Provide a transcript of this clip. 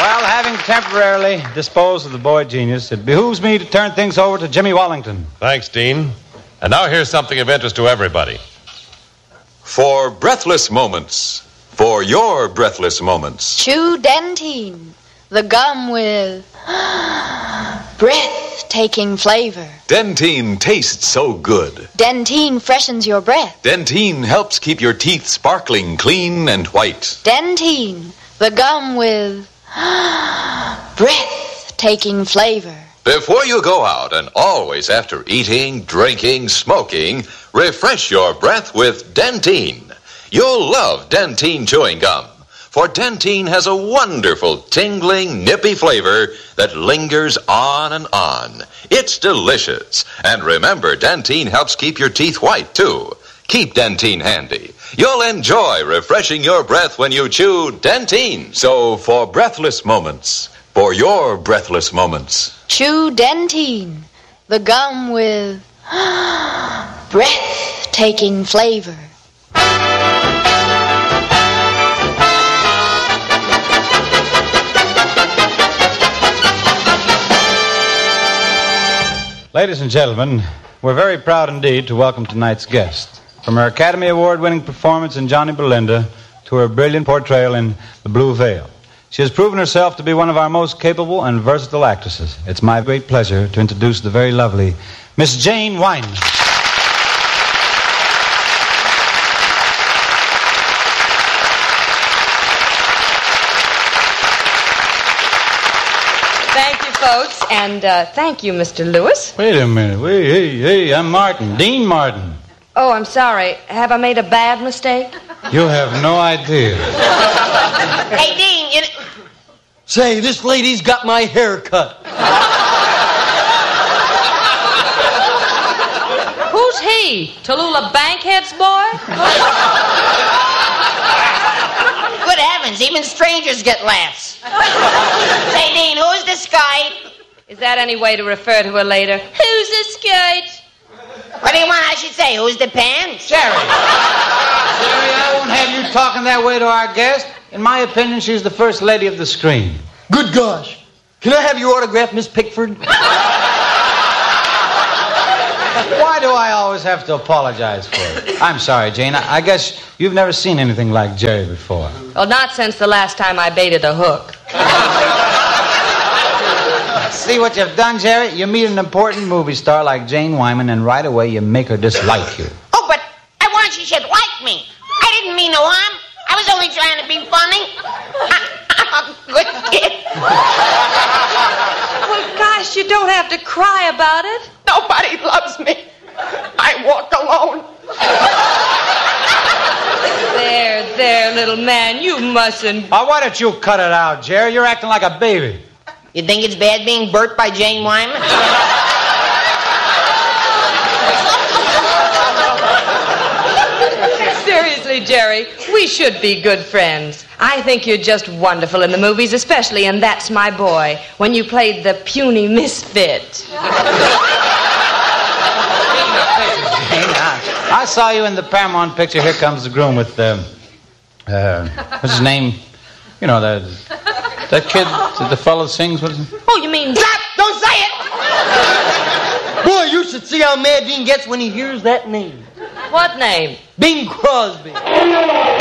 Well, having temporarily disposed of the boy genius, it behooves me to turn things over to Jimmy Wallington. Thanks, Dean. And now here's something of interest to everybody. For breathless moments, for your breathless moments. Chew Dentine, the gum with breathtaking flavor. Dentine tastes so good. Dentine freshens your breath. Dentine helps keep your teeth sparkling clean and white. Dentine, the gum with breathtaking flavor. Before you go out, and always after eating, drinking, smoking, refresh your breath with Dentine. You'll love Dentine chewing gum, for Dentine has a wonderful, tingling, nippy flavor that lingers on and on. It's delicious. And remember, Dentine helps keep your teeth white, too. Keep Dentine handy. You'll enjoy refreshing your breath when you chew Dentine. So, for breathless moments, for your breathless moments, Chew Dentine, the gum with breathtaking flavor. Ladies and gentlemen, we're very proud indeed to welcome tonight's guest. From her Academy Award-winning performance in Johnny Belinda to her brilliant portrayal in The Blue Veil, she has proven herself to be one of our most capable and versatile actresses. It's my great pleasure to introduce the very lovely Miss Jane Wyman. Thank you, folks, and thank you, Mr. Lewis. Wait a minute. Hey, I'm Martin, Dean Martin. Oh, I'm sorry. Have I made a bad mistake? You have no idea. Hey, Dean, Say, this lady's got my hair cut. Who's he? Tallulah Bankhead's boy? Good heavens, even strangers get laughs. Say, Dean, who's the guy? Is that any way to refer to her later? Who's the skirt? What do you want I should say? Who's the pants? Sherry, I won't have you talking that way to our guest. In my opinion, she's the first lady of the screen. Good gosh. Can I have your autograph, Miss Pickford? Why do I always have to apologize for it? I'm sorry, Jane. I guess you've never seen anything like Jerry before. Well, not since the last time I baited a hook. See what you've done, Jerry? You meet an important movie star like Jane Wyman, and right away you make her dislike you. Oh, but I want she should like me. I didn't mean no harm. I was only trying to be funny. I'm a good kid. Well, gosh, you don't have to cry about it. Nobody loves me. I walk alone. There, little man, you mustn't. Oh, why don't you cut it out, Jerry? You're acting like a baby. You think it's bad being burnt by Jane Wyman? Seriously, Jerry, we should be good friends. I think you're just wonderful in the movies, especially in That's My Boy, when you played the puny misfit. I saw you in the Paramount picture, Here Comes the Groom, with, what's his name? You know, that kid, the fellow sings, what is it? Oh, you mean... Stop! Don't say it! Boy, you should see how mad Dean gets when he hears that name. What name? Bing Crosby.